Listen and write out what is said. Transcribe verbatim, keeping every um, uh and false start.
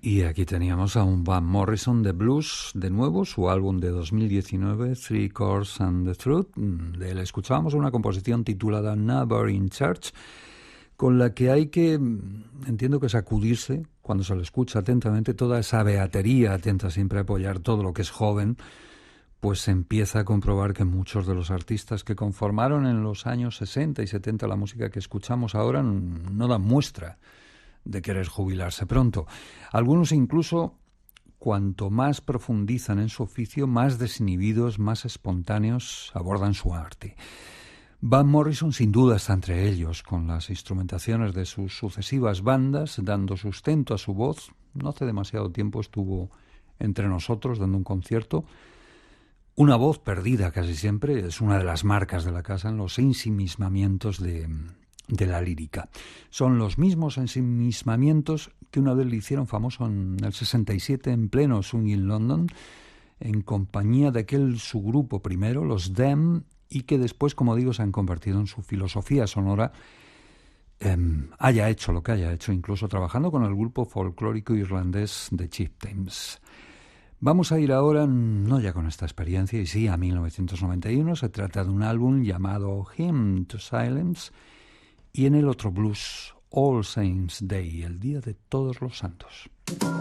Y aquí teníamos a un Van Morrison de blues, de nuevo, su álbum de dos mil diecinueve, Three Chords and the Truth. De él escuchábamos una composición titulada Never in Church, con la que hay que, entiendo que sacudirse, cuando se lo escucha atentamente, toda esa beatería atenta siempre a apoyar todo lo que es joven, pues se empieza a comprobar que muchos de los artistas que conformaron en los años sesenta y setenta la música que escuchamos ahora no dan muestra de querer jubilarse pronto. Algunos incluso, cuanto más profundizan en su oficio, más desinhibidos, más espontáneos abordan su arte. Van Morrison sin duda está entre ellos, con las instrumentaciones de sus sucesivas bandas, dando sustento a su voz. No hace demasiado tiempo estuvo entre nosotros dando un concierto. Una voz perdida casi siempre es una de las marcas de la casa en los ensimismamientos de... de la lírica. Son los mismos ensimismamientos que una vez le hicieron famoso en el sesenta y siete en pleno Swinging London, en compañía de aquel su grupo primero, los Them, y que después, como digo, se han convertido en su filosofía sonora, eh, haya hecho lo que haya hecho, incluso trabajando con el grupo folclórico irlandés The Chieftains. Vamos a ir ahora, no ya con esta experiencia, y sí, a mil novecientos noventa y uno. Se trata de un álbum llamado Hymn to Silence, y en el otro blues, All Saints' Day, el Día de Todos los Santos.